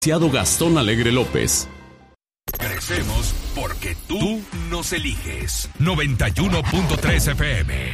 Gastón Alegre López. Crecemos porque tú nos eliges. 91.3 FM.